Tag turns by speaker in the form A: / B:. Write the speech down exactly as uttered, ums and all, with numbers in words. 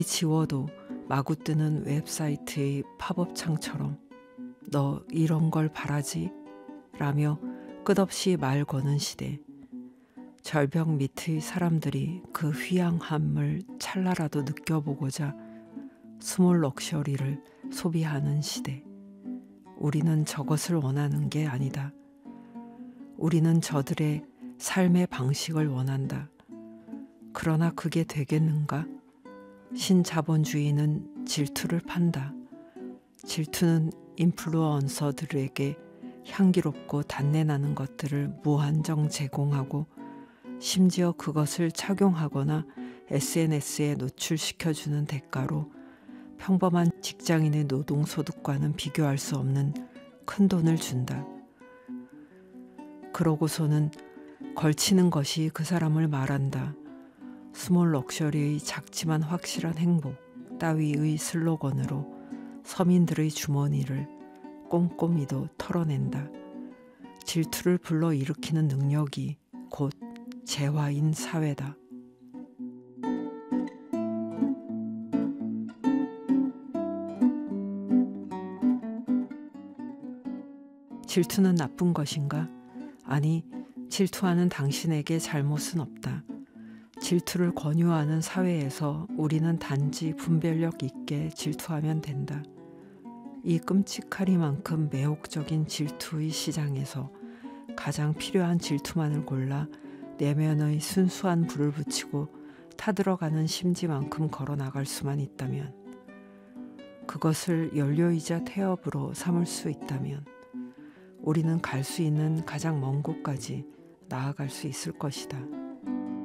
A: 지워도 마구 뜨는 웹사이트의 팝업 창처럼 "너 이런 걸 바라지?" 라며 끝없이 말 거는 시대. 절벽 밑의 사람들이 그 휘황함을 찰나라도 느껴보고자 스몰 럭셔리를 소비하는 시대. 우리는 저것을 원하는 게 아니다. 우리는 저들의 삶의 방식을 원한다. 그러나 그게 되겠는가? 신자본주의는 질투를 판다. 질투는 인플루언서들에게 향기롭고 단내나는 것들을 무한정 제공하고 심지어 그것을 착용하거나 에스엔에스에 노출시켜주는 대가로 평범한 직장인의 노동소득과는 비교할 수 없는 큰 돈을 준다. 그러고서는 걸치는 것이 그 사람을 말한다. 스몰 럭셔리의 작지만 확실한 행복 따위의 슬로건으로 서민들의 주머니를 꼼꼼히도 털어낸다. 질투를 불러일으키는 능력이 곧 재화인 사회다. 질투는 나쁜 것인가? 아니, 질투하는 당신에게 잘못은 없다. 질투를 권유하는 사회에서 우리는 단지 분별력 있게 질투하면 된다. 이 끔찍하리만큼 매혹적인 질투의 시장에서 가장 필요한 질투만을 골라 내면의 순수한 불을 붙이고 타들어가는 심지만큼 걸어나갈 수만 있다면, 그것을 연료이자 태엽으로 삼을 수 있다면 우리는 갈 수 있는 가장 먼 곳까지 나아갈 수 있을 것이다.